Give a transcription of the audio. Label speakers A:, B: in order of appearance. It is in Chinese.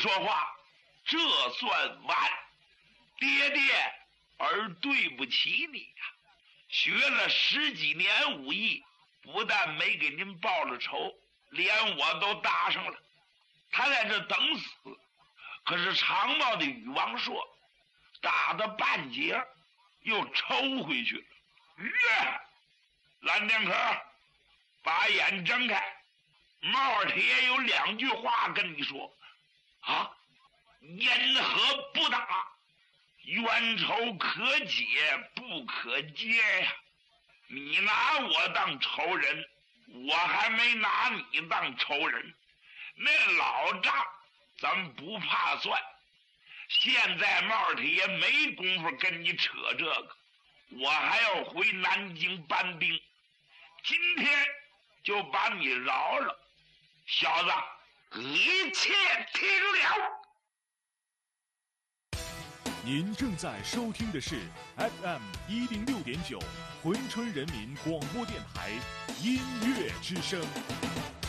A: 说话，这算完。爹爹儿对不起你呀，学了10几年武艺，不但没给您报了仇，连我都搭上了。他在这等死，可是长毛的禹王朔打到半截又抽回去了。蓝天可，把眼睁开，帽铁有2句话跟你说啊，因何不打？冤仇可解不可结呀！你拿我当仇人，我还没拿你当仇人。那老账咱不怕算，现在帽铁没工夫跟你扯这个，我还要回南京搬兵，今天就把你饶了。小子，一切听了。
B: 您正在收听的是 FM 106.9， 珲春人民广播电台音乐之声。